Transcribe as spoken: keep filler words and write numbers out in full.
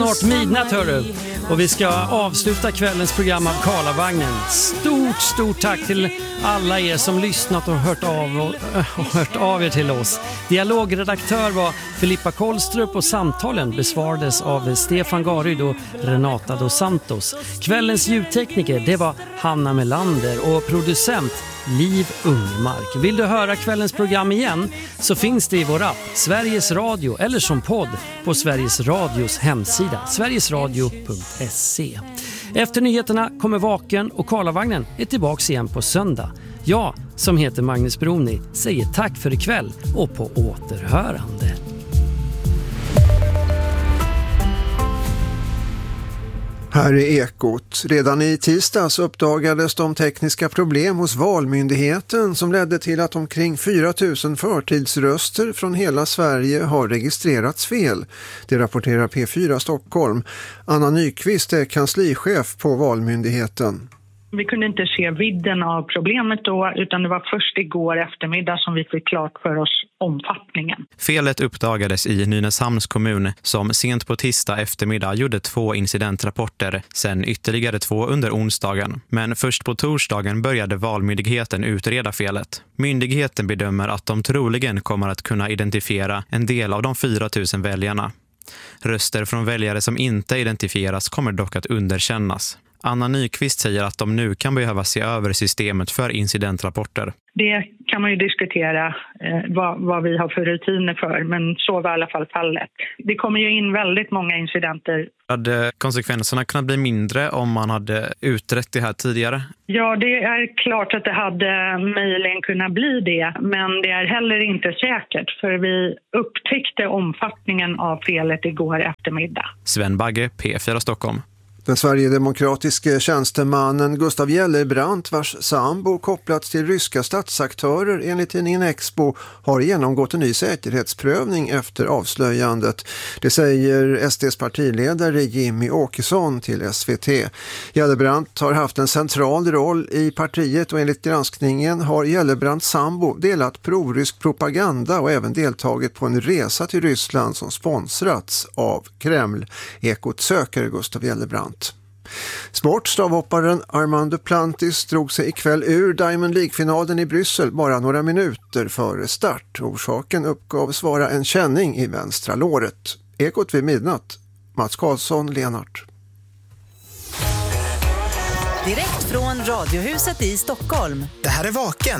Snart midnatt hörru, och vi ska avsluta kvällens program av Karlavagnen. Stort, stort tack till alla er som lyssnat och hört av, och, och hört av er till oss. Dialogredaktör var Filippa Kollstrup och samtalen besvarades av Stefan Garyd och Renata dos Santos. Kvällens ljudtekniker, det var Hanna Melander och producent Liv Ungmark. Vill du höra kvällens program igen så finns det i vår app Sveriges Radio eller som podd på Sveriges Radios hemsida sverigesradio punkt se. Efter nyheterna kommer Vaken och Karlavagnen är tillbaks igen på söndag. Jag som heter Magnus Broni säger tack för ikväll och på återhörande. Här är Ekot. Redan i tisdags uppdagades de tekniska problem hos Valmyndigheten som ledde till att omkring fyra tusen förtidsröster från hela Sverige har registrerats fel. Det rapporterar P fyra Stockholm. Anna Nyqvist är kanslichef på Valmyndigheten. Vi kunde inte se vidden av problemet då, utan det var först igår eftermiddag som vi fick klart för oss omfattningen. Felet uppdagades i Nynäshamns kommun som sent på tisdag eftermiddag gjorde två incidentrapporter, sen ytterligare två under onsdagen. Men först på torsdagen började Valmyndigheten utreda felet. Myndigheten bedömer att de troligen kommer att kunna identifiera en del av de fyra tusen väljarna. Röster från väljare som inte identifieras kommer dock att underkännas. Anna Nyqvist säger att de nu kan behöva se över systemet för incidentrapporter. Det kan man ju diskutera eh, vad, vad vi har för rutiner för, men så var i alla fall fallet. Det kommer ju in väldigt många incidenter. Hade konsekvenserna kunnat bli mindre om man hade utrett det här tidigare? Ja, det är klart att det hade möjligen kunnat bli det, men det är heller inte säkert för vi upptäckte omfattningen av felet igår eftermiddag. Sven Bagge, P fyra Stockholm. Den sverigedemokratiske tjänstemannen Gustav Gellebrant, vars sambo kopplats till ryska statsaktörer enligt tidningen Expo, har genomgått en ny säkerhetsprövning efter avslöjandet. Det säger S D:s partiledare Jimmy Åkesson till S V T. Gellebrant har haft en central roll i partiet och enligt granskningen har Gellebrants sambo delat prorysk propaganda och även deltagit på en resa till Ryssland som sponsrats av Kreml. Ekot söker Gustav Gellebrant. Sportstavhopparen Armand Duplantis drog sig ikväll ur Diamond League-finalen i Bryssel bara några minuter före start. Orsaken uppgavs vara en känning i vänstra låret. Ekot vid midnatt. Mats Karlsson, Lenart. Direkt från Radiohuset i Stockholm. Det här är Vaken